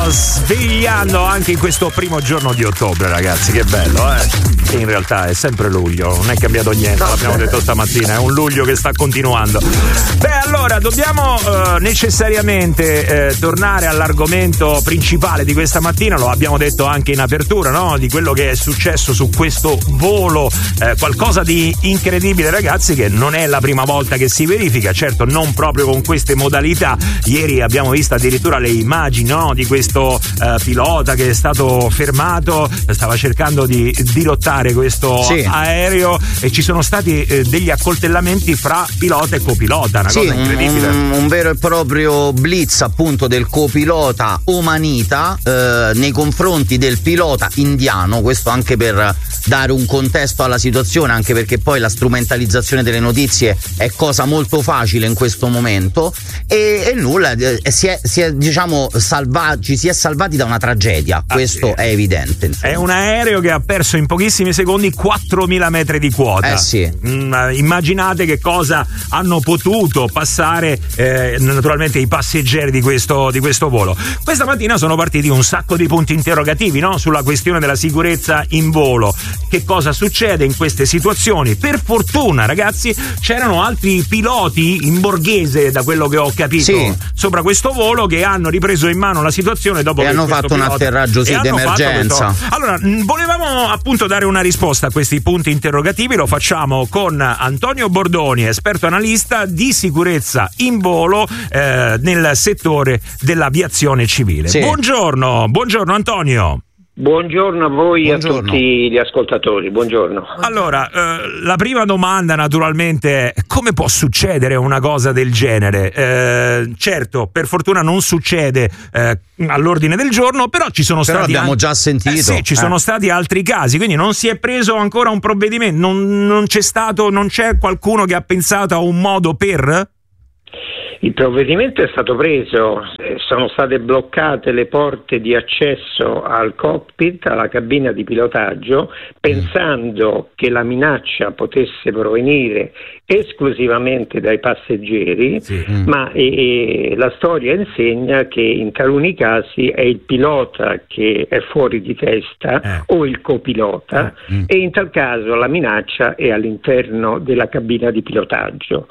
svegliando anche in questo primo giorno di ottobre, ragazzi, che bello, che in realtà è sempre luglio, non è cambiato niente, l'abbiamo detto stamattina, è un luglio che sta continuando. Beh, allora dobbiamo necessariamente tornare all'argomento principale di questa mattina, lo abbiamo detto anche in apertura, no? Di quello che è successo su questo volo, qualcosa di incredibile, ragazzi, che non è la prima volta che si verifica, certo non proprio con queste modalità. Ieri abbiamo visto addirittura le immagini, no? Di questo pilota che è stato fermato, stava cercando di dirottare questo aereo e ci sono stati degli accoltellamenti fra pilota e copilota, una cosa incredibile. Un vero e proprio blitz appunto del copilota omanita nei confronti del pilota indiano, questo anche per dare un contesto alla situazione, anche perché poi la strumentalizzazione delle notizie è cosa molto facile in questo momento e nulla, ci si è salvati da una tragedia, questo è evidente, insomma. È un aereo che ha perso in pochissimi secondi 4.000 metri di quota. Immaginate che cosa hanno potuto passare naturalmente i passeggeri di questo volo. Questa mattina sono partiti un sacco di punti interrogativi, no? Sulla questione della sicurezza in volo. Che cosa succede in queste situazioni? Per fortuna, ragazzi, c'erano altri piloti in borghese, da quello che ho capito, sopra questo volo, che hanno ripreso in mano la situazione dopo che hanno fatto un atterraggio d'emergenza. Allora, volevamo appunto dare una risposta a questi punti interrogativi, lo facciamo con Antonio Bordoni, esperto analista di sicurezza in volo nel settore dell'aviazione civile. Buongiorno Antonio. Buongiorno a voi e a tutti gli ascoltatori, buongiorno. Allora, la prima domanda naturalmente è: come può succedere una cosa del genere? Certo, per fortuna non succede all'ordine del giorno, però ci sono stati abbiamo già sentito. Ci sono stati altri casi, quindi non si è preso ancora un provvedimento, non c'è qualcuno che ha pensato a un modo per? Il provvedimento è stato preso, sono state bloccate le porte di accesso al cockpit, alla cabina di pilotaggio, pensando che la minaccia potesse provenire esclusivamente dai passeggeri, ma la storia insegna che in taluni casi è il pilota che è fuori di testa o il copilota e in tal caso la minaccia è all'interno della cabina di pilotaggio.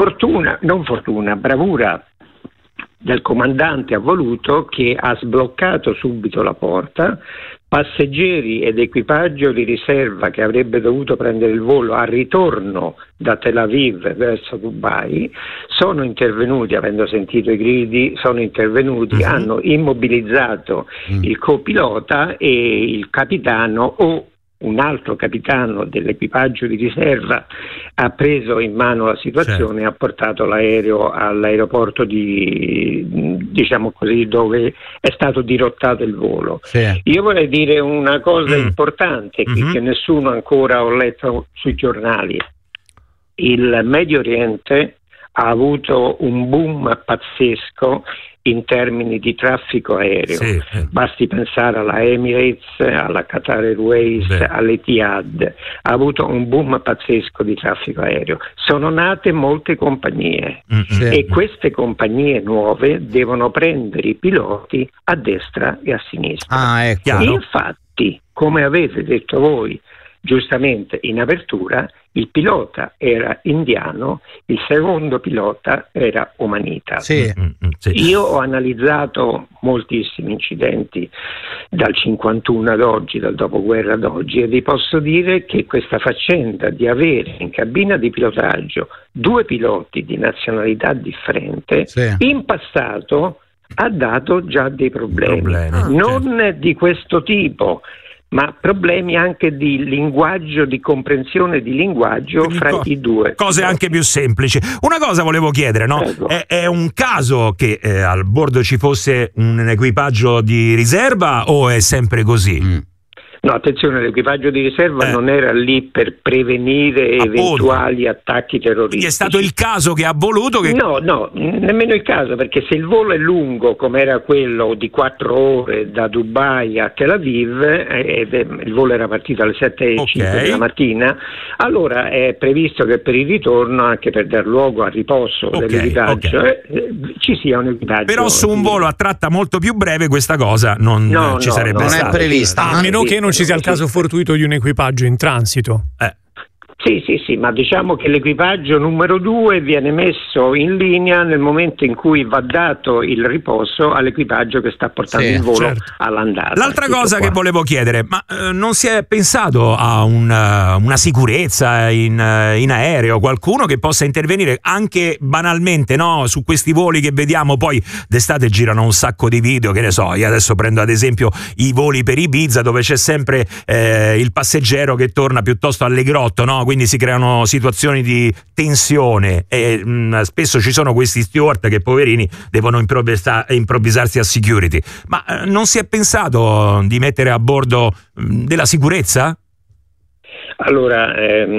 Bravura del comandante ha voluto che ha sbloccato subito la porta, passeggeri ed equipaggio di riserva che avrebbe dovuto prendere il volo al ritorno da Tel Aviv verso Dubai sono intervenuti, avendo sentito i gridi, hanno immobilizzato il copilota e il capitano o un altro capitano dell'equipaggio di riserva ha preso in mano la situazione e ha portato l'aereo all'aeroporto diciamo così, dove è stato dirottato il volo. Io vorrei dire una cosa importante che nessuno ancora ho letto sui giornali. Il Medio Oriente ha avuto un boom pazzesco in termini di traffico aereo. Basti pensare alla Emirates, alla Qatar Airways, all'Etihad. Ha avuto un boom pazzesco di traffico aereo. Sono nate molte compagnie e queste compagnie nuove devono prendere i piloti a destra e a sinistra. Infatti, come avete detto voi giustamente in apertura, il pilota era indiano, il secondo pilota era omanita. Io ho analizzato moltissimi incidenti dal 51 ad oggi, dal dopoguerra ad oggi, e vi posso dire che questa faccenda di avere in cabina di pilotaggio due piloti di nazionalità differente in passato ha dato già dei problemi. Non di questo tipo, ma problemi anche di linguaggio, di comprensione di linguaggio fra i due. Cose anche più semplici. Una cosa volevo chiedere, no? È un caso che al bordo ci fosse un equipaggio di riserva o è sempre così? No, attenzione, l'equipaggio di riserva non era lì per prevenire eventuali attacchi terroristici. Quindi è stato il caso che ha voluto che... No, nemmeno il caso, perché se il volo è lungo, come era quello di 4 ore da Dubai a Tel Aviv, il volo era partito alle 7:05 della mattina, allora è previsto che per il ritorno, anche per dar luogo al riposo dell'equipaggio, ci sia un equipaggio. Però su un volo a tratta molto più breve questa cosa non ci sarebbe stata. Non è prevista. A meno che non ci sia il caso fortuito di un equipaggio in transito. Sì, ma diciamo che l'equipaggio numero 2 viene messo in linea nel momento in cui va dato il riposo all'equipaggio che sta portando il volo all'andata. L'altra cosa che volevo chiedere, ma non si è pensato a una sicurezza in aereo, qualcuno che possa intervenire anche banalmente, no, su questi voli che vediamo, poi d'estate girano un sacco di video, che ne so, io adesso prendo ad esempio i voli per Ibiza dove c'è sempre il passeggero che torna piuttosto allegrotto, no? Quindi si creano situazioni di tensione e spesso ci sono questi steward che poverini devono improvvisarsi a security. Ma non si è pensato di mettere a bordo della sicurezza? Allora,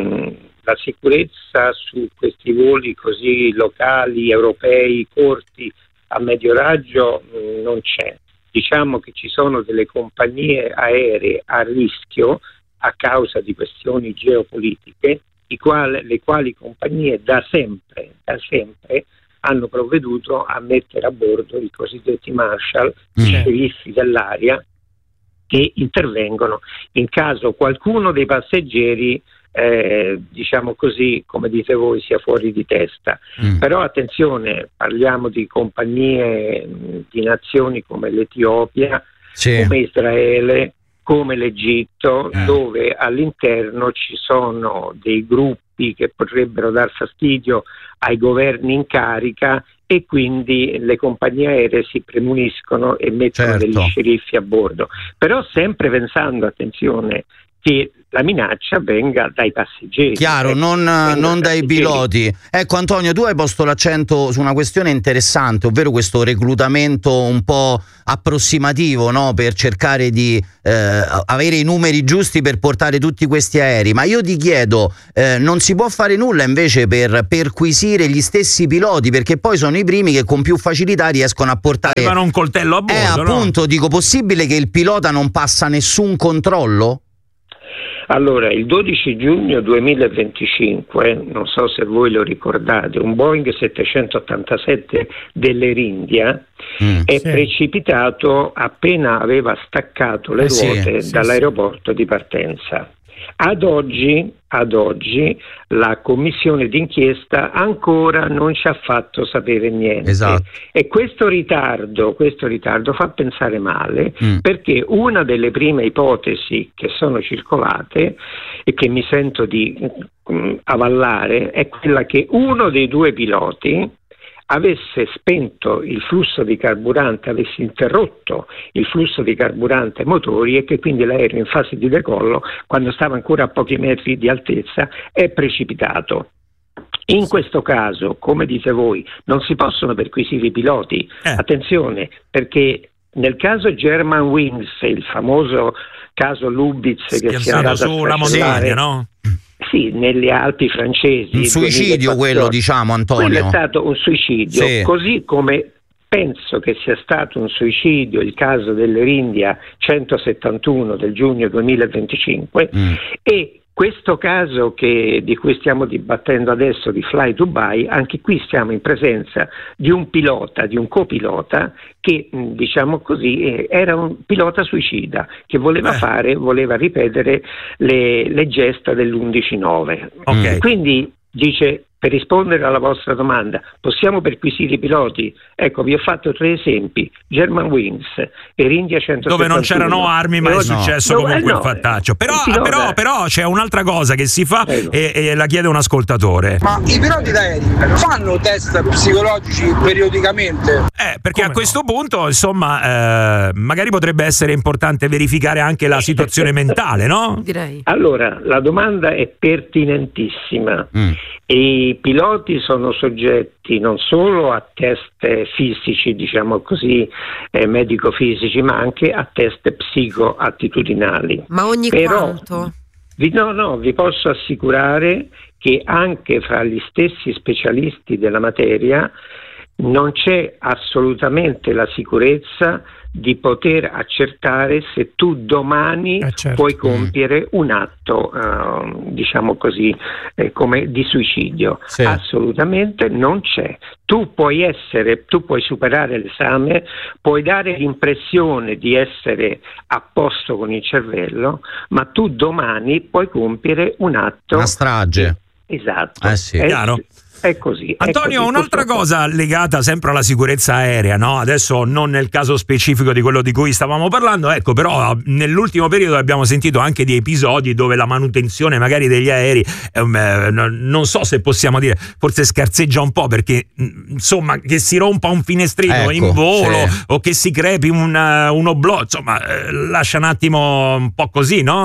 la sicurezza su questi voli così locali, europei, corti, a medio raggio non c'è. Diciamo che ci sono delle compagnie aeree a rischio a causa di questioni geopolitiche, le quali compagnie da sempre hanno provveduto a mettere a bordo i cosiddetti marshal, i sceriffi dell'aria, che intervengono in caso qualcuno dei passeggeri diciamo così, come dite voi, sia fuori di testa. Però attenzione, parliamo di compagnie di nazioni come l'Etiopia, come Israele, come l'Egitto, dove all'interno ci sono dei gruppi che potrebbero dar fastidio ai governi in carica e quindi le compagnie aeree si premuniscono e mettono degli sceriffi a bordo. Però sempre pensando, attenzione, che la minaccia venga dai passeggeri. Chiaro, non dai piloti. Ecco Antonio, tu hai posto l'accento su una questione interessante, ovvero questo reclutamento un po' approssimativo, no? Per cercare di avere i numeri giusti per portare tutti questi aerei. Ma io ti chiedo, non si può fare nulla invece per perquisire gli stessi piloti, perché poi sono i primi che con più facilità riescono a portare... Avevano un coltello a bordo, appunto, dico, possibile che il pilota non passa nessun controllo? Allora, il 12 giugno 2025, non so se voi lo ricordate, un Boeing 787 dell'Air India è precipitato appena aveva staccato le ruote dall'aeroporto di partenza. Ad oggi la commissione d'inchiesta ancora non ci ha fatto sapere niente. E questo ritardo fa pensare male, perché una delle prime ipotesi che sono circolate e che mi sento di avallare è quella che uno dei due piloti avesse spento il flusso di carburante, avesse interrotto il flusso di carburante ai motori e che quindi l'aereo in fase di decollo, quando stava ancora a pochi metri di altezza, è precipitato. In questo caso, come dite voi, non si possono perquisire i piloti. Attenzione, perché nel caso Germanwings, il famoso caso Lubitz che si è andato sulla montagna, no? Sì, nelle Alpi francesi. Un suicidio quello, diciamo, Antonio. Quello è stato un suicidio, così come penso che sia stato un suicidio il caso dell'Air India 171 del giugno 2025 e questo caso di cui stiamo dibattendo adesso di Fly Dubai, anche qui siamo in presenza di un pilota, di un copilota che, diciamo così, era un pilota suicida che voleva ripetere le gesta dell'11-9. Quindi dice, per rispondere alla vostra domanda, possiamo perquisire i piloti? Ecco, vi ho fatto 3 esempi: Germanwings, Air India 171, dove non c'erano armi, ma è successo comunque il fattaccio. Però c'è un'altra cosa che si fa e la chiede un ascoltatore. Ma i piloti d'aereo fanno test psicologici periodicamente? Perché a questo punto, insomma, magari potrebbe essere importante verificare anche la situazione mentale, no? Direi. Allora, la domanda è pertinentissima. I piloti sono soggetti non solo a test fisici, diciamo così, medico-fisici, ma anche a test psico-attitudinali. Ma ogni quanto? Vi posso assicurare che anche fra gli stessi specialisti della materia non c'è assolutamente la sicurezza di poter accertare se tu domani puoi compiere un atto, diciamo così, come di suicidio. Sì. Assolutamente non c'è. Tu puoi superare l'esame, puoi dare l'impressione di essere a posto con il cervello, ma tu domani puoi compiere un atto. Una strage. Esatto. Sì. Chiaro. È così. Antonio, è così, un'altra cosa legata sempre alla sicurezza aerea, no? Adesso non nel caso specifico di quello di cui stavamo parlando, ecco, però nell'ultimo periodo abbiamo sentito anche di episodi dove la manutenzione magari degli aerei, non so se possiamo dire, forse scarseggia un po', perché insomma che si rompa un finestrino in volo o che si crepi uno blocco, insomma lascia un attimo un po' così, no?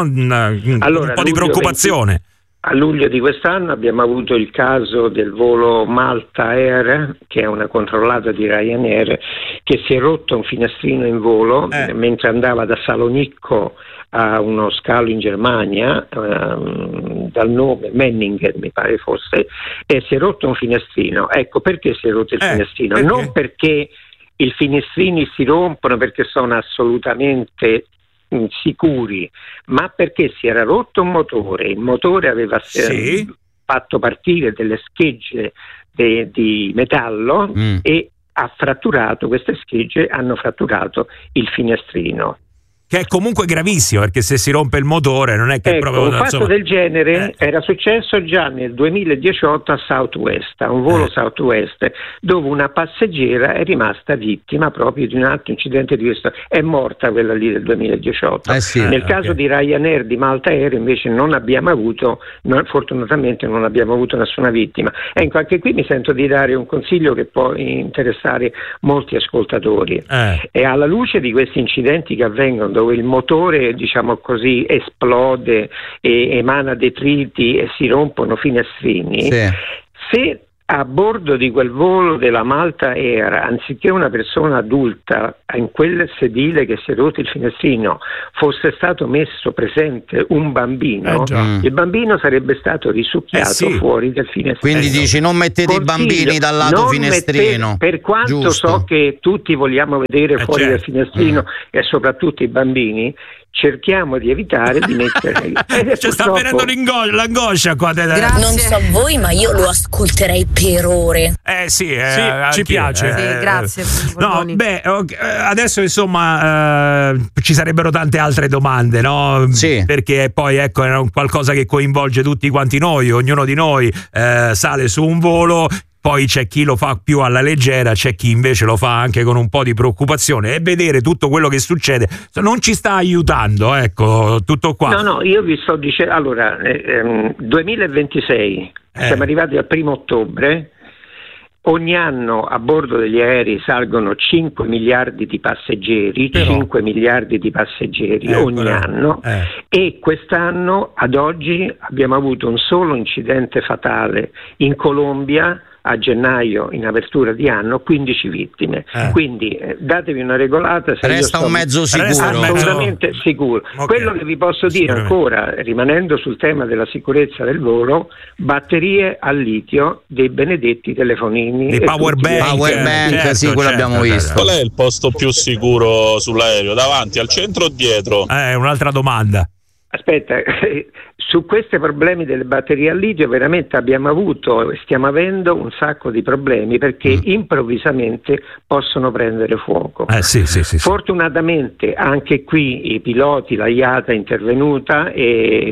Un po' di preoccupazione. A luglio di quest'anno abbiamo avuto il caso del volo Malta Air, che è una controllata di Ryanair, che si è rotto un finestrino in volo mentre andava da Salonicco a uno scalo in Germania, dal nome Menningen mi pare fosse, e si è rotto un finestrino. Ecco perché si è rotto il finestrino, perché? Non perché i finestrini si rompono perché sono assolutamente sicuri, ma perché si era rotto un motore, il motore aveva fatto partire delle schegge di metallo e ha fratturato, queste schegge hanno fratturato il finestrino. Che è comunque gravissimo, perché se si rompe il motore non è che proprio... Un fatto del genere era successo già nel 2018 a Southwest, a un volo Southwest, dove una passeggera è rimasta vittima proprio di un altro incidente di questo. È morta quella lì del 2018. Nel caso di Ryanair, di Malta Air, invece non abbiamo avuto, fortunatamente non abbiamo avuto nessuna vittima. Ecco, anche qui mi sento di dare un consiglio che può interessare molti ascoltatori. E alla luce di questi incidenti che avvengono, dove il motore, diciamo così, esplode e emana detriti e si rompono finestrini, se a bordo di quel volo della Malta Air, anziché una persona adulta in quel sedile che si è rotto il finestrino, fosse stato messo presente un bambino, il bambino sarebbe stato risucchiato fuori del finestrino. Quindi dici non mettete i bambini dal lato finestrino. Per quanto so che tutti vogliamo vedere fuori dal finestrino e soprattutto i bambini, cerchiamo di evitare di mettere sta venendo l'angoscia qua. Non so voi, ma io lo ascolterei per ore. Ci piace. Grazie. No, adesso insomma ci sarebbero tante altre domande, no? Perché poi ecco è qualcosa che coinvolge tutti quanti noi, ognuno di noi sale su un volo. Poi c'è chi lo fa più alla leggera, c'è chi invece lo fa anche con un po' di preoccupazione, e vedere tutto quello che succede non ci sta aiutando, ecco, tutto qua. No, io vi sto dicendo, allora, 2026, siamo arrivati al 1° ottobre, ogni anno a bordo degli aerei salgono 5 miliardi di passeggeri, 5 miliardi di passeggeri ogni anno, e quest'anno, ad oggi, abbiamo avuto un solo incidente fatale in Colombia, a gennaio, in apertura di anno, 15 vittime. Quindi datevi una regolata. Resta un mezzo sicuro. Assolutamente sicuro. Quello che vi posso dire ancora, rimanendo sul tema della sicurezza del volo, batterie al litio dei benedetti telefonini. Dei power bank, quello abbiamo visto. Qual è il posto più sicuro sull'aereo? Davanti, al centro o dietro? Un'altra domanda. Aspetta, su questi problemi delle batterie al litio veramente stiamo avendo un sacco di problemi, perché improvvisamente possono prendere fuoco. Sì. Fortunatamente anche qui i piloti, la IATA è intervenuta e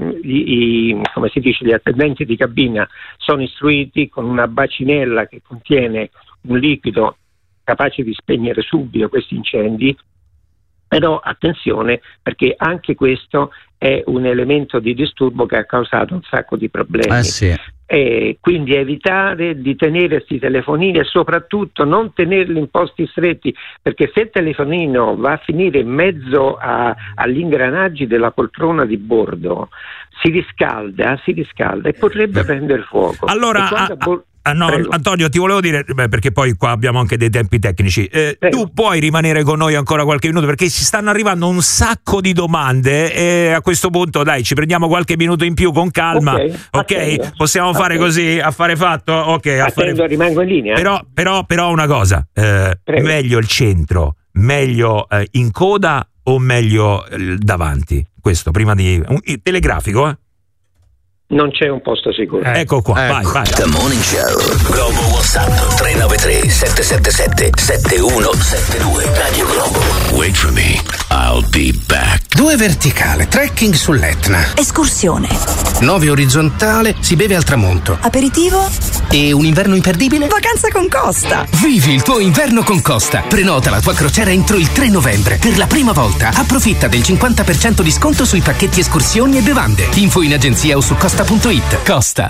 come si dice, gli attendenti di cabina sono istruiti con una bacinella che contiene un liquido capace di spegnere subito questi incendi. Però attenzione, perché anche questo è un elemento di disturbo che ha causato un sacco di problemi. quindi evitare di tenere questi telefonini e soprattutto non tenerli in posti stretti, perché se il telefonino va a finire in mezzo agli ingranaggi della poltrona di bordo si riscalda e potrebbe prendere fuoco. Allora no, Antonio, ti volevo dire, perché poi qua abbiamo anche dei tempi tecnici, tu puoi rimanere con noi ancora qualche minuto, perché ci stanno arrivando un sacco di domande e a questo punto dai, ci prendiamo qualche minuto in più con calma, ok? Possiamo fare così, affare fatto? Ok, rimango in linea. Però una cosa, meglio il centro, meglio in coda o meglio davanti? Questo prima di telegrafico, Non c'è un posto sicuro. Ecco qua, vai. The Morning Show. Globo WhatsApp 393 777 7172. Radio Globo. Wait for me, I'll be back. 2 verticale, trekking sull'Etna. Escursione. 9 orizzontale, si beve al tramonto. Aperitivo. E un inverno imperdibile? Vacanza con Costa. Vivi il tuo inverno con Costa. Prenota la tua crociera entro il 3 novembre. Per la prima volta approfitta del 50% di sconto sui pacchetti escursioni e bevande. Info in agenzia o su costa.it. Costa.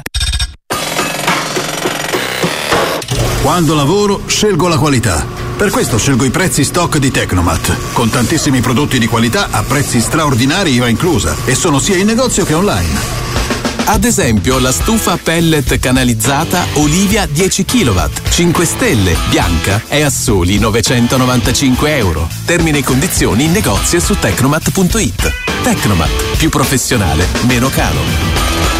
Quando lavoro scelgo la qualità. Per questo scelgo i prezzi stock di Tecnomat, con tantissimi prodotti di qualità a prezzi straordinari IVA inclusa, e sono sia in negozio che online. Ad esempio la stufa pellet canalizzata Olivia 10 kW, 5 stelle, bianca, è a soli €995. Termini e condizioni in negozio su tecnomat.it. Tecnomat, più professionale, meno caro.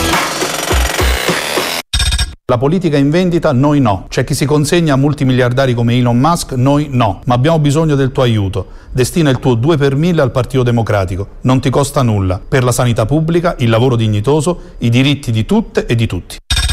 La politica in vendita, noi no. C'è chi si consegna a multimiliardari come Elon Musk, noi no. Ma abbiamo bisogno del tuo aiuto. Destina il tuo 2 per 1000 al Partito Democratico. Non ti costa nulla. Per la sanità pubblica, il lavoro dignitoso, i diritti di tutte e di tutti.